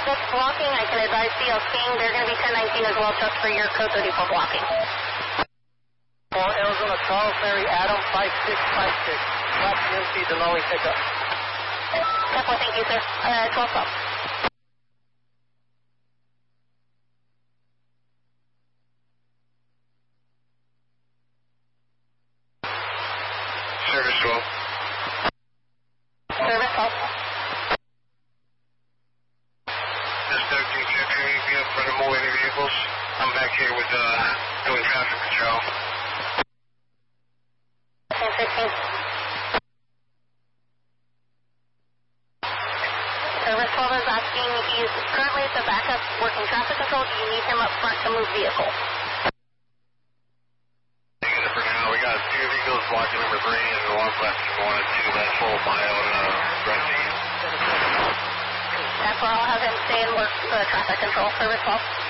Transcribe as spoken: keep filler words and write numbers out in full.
that's blocking, I can advise C L King. They're going to be ten nineteen as well, just for your code thirty-four blocking. For Arizona Charles Mary Adam five six five six. That's M C Denali pickup. Definitely, thank you, sir. Uh, twelve twelve. Service twelve. Service twelve. This thirteen checking E P up front of more any vehicles. I'm back here with, uh, doing traffic control. ten fifteen. Service twelve is asking, he's currently at the backup working traffic control. Do you need him up front to move vehicle? Taking it for now. We got two vehicles blocking number three and the one left and one and two left full mile and uh, right. That's where I'll have him stay and work the traffic control. Service twelve.